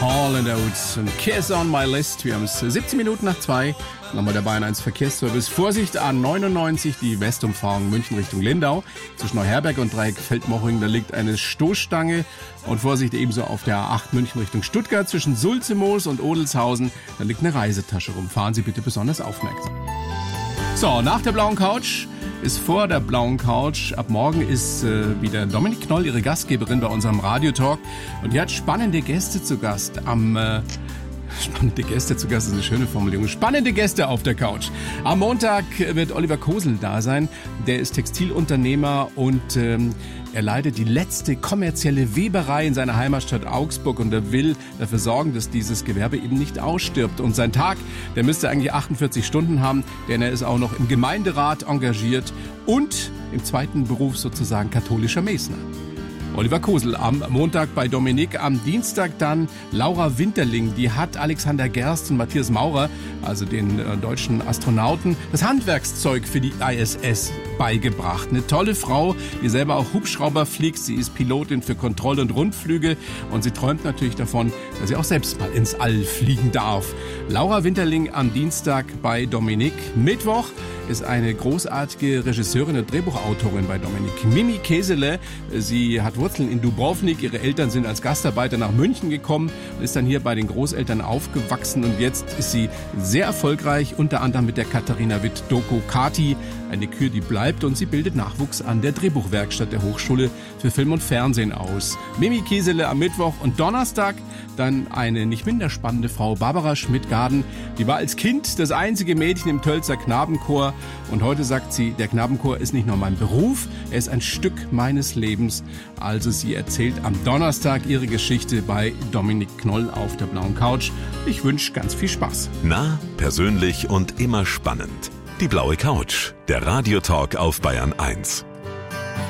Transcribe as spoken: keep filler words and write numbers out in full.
Hall and Oates und Kiss on my list. Wir haben es siebzehn Minuten nach zwei. Nochmal der Bayern eins Verkehrsservice. Vorsicht, A neunundneunzig, die Westumfahrung München Richtung Lindau. Zwischen Neuherberg und Dreieck Feldmoching, da liegt eine Stoßstange. Und Vorsicht ebenso auf der A acht München Richtung Stuttgart. Zwischen Sulzemoos und Odelshausen, da liegt eine Reisetasche rum. Fahren Sie bitte besonders aufmerksam. So, nach der blauen Couch ist vor der blauen Couch. Ab morgen ist äh, wieder Dominik Knoll, ihre Gastgeberin bei unserem Radiotalk. Und die hat spannende Gäste zu Gast am... Äh, Spannende Gäste zu Gast ist eine schöne Formulierung. Spannende Gäste auf der Couch. Am Montag wird Oliver Kosel da sein. Der ist Textilunternehmer und ähm, er leitet die letzte kommerzielle Weberei in seiner Heimatstadt Augsburg und er will dafür sorgen, dass dieses Gewerbe eben nicht ausstirbt. Und sein Tag, der müsste eigentlich achtundvierzig Stunden haben, denn er ist auch noch im Gemeinderat engagiert und im zweiten Beruf sozusagen katholischer Mesner. Oliver Kosel am Montag bei Dominik, am Dienstag dann Laura Winterling. Die hat Alexander Gerst und Matthias Maurer, also den äh, deutschen Astronauten, das Handwerkszeug für die I S S beigebracht. Eine tolle Frau, die selber auch Hubschrauber fliegt. Sie ist Pilotin für Kontroll- und Rundflüge und sie träumt natürlich davon, dass sie auch selbst mal ins All fliegen darf. Laura Winterling am Dienstag bei Dominik. Mittwoch ist eine großartige Regisseurin und Drehbuchautorin bei Dominik. Mimi Kesele, sie hat Wurzeln in Dubrovnik. Ihre Eltern sind als Gastarbeiter nach München gekommen und ist dann hier bei den Großeltern aufgewachsen. Und jetzt ist sie sehr erfolgreich, unter anderem mit der Katharina Witt-Doku Kati, eine Kür, die bleibt. Und sie bildet Nachwuchs an der Drehbuchwerkstatt der Hochschule für Film und Fernsehen aus. Mimi Kesele am Mittwoch und Donnerstag dann eine nicht minder spannende Frau, Barbara Schmidt-Garden. Die war als Kind das einzige Mädchen im Tölzer Knabenchor. Und heute sagt sie, der Knabenchor ist nicht nur mein Beruf, er ist ein Stück meines Lebens. Also sie erzählt am Donnerstag ihre Geschichte bei Dominik Knoll auf der blauen Couch. Ich wünsche ganz viel Spaß. Nah, persönlich und immer spannend. Die blaue Couch, der Radiotalk auf Bayern eins.